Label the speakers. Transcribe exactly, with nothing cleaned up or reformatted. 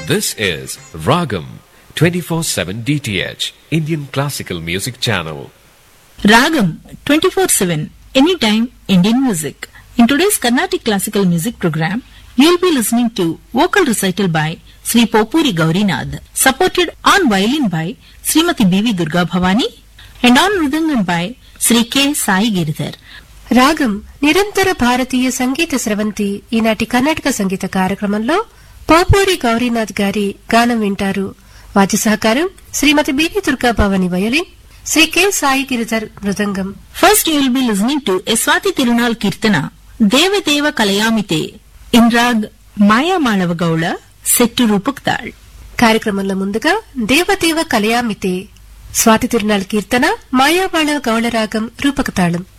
Speaker 1: This is Ragam twenty-four seven D T H, Indian Classical Music Channel.
Speaker 2: Ragam twenty-four seven, anytime Indian music. In today's Carnatic Classical Music program, you will be listening to vocal recital by Sri Popuri Gaurinath, supported on violin by Srimati B V Durga Bhavani and on mridangam by Sri K Sai Giridhar.
Speaker 3: రాగం నిరంతర భారతీయ సంగీత స్రవంతి ఈనాటి కర్ణాటక సంగీత కార్యక్రమంలో పోపూరి గౌరీనాథ్ గారి గానం వింటారు. వాద్య సహకారం శ్రీమతి BV Durga Bhavani violin, Shri K Sai Giridhar mridangam.
Speaker 2: First you will be listening to Swathi Tirunal కీర్తన దేవదేవ కలయామితే ఇన్ రాగ్ మాయామాళవ గౌళ సెట్టు రూపక్ తాళ్.
Speaker 3: కార్యక్రమంలో ముందుగా దేవదేవ కలయామితే స్వాతి తిరునాల్ కీర్తన మాయామాళవ గౌళ రాగం రూపక తాళం.